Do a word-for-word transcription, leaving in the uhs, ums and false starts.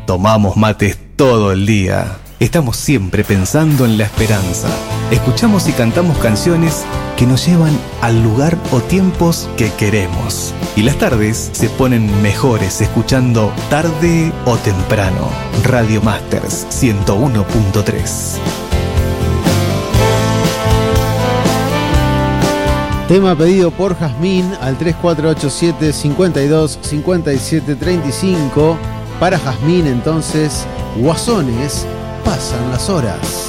Tomamos mates todo el día. Estamos siempre pensando en la esperanza. Escuchamos y cantamos canciones que nos llevan al lugar o tiempos que queremos. Y las tardes se ponen mejores escuchando Tarde o Temprano. Radio Masters ciento uno punto tres. Tema pedido por Jazmín al tres cuatro ocho siete, cinco dos, cinco siete tres cinco. Para Jazmín, entonces, Guasones, pasan las horas.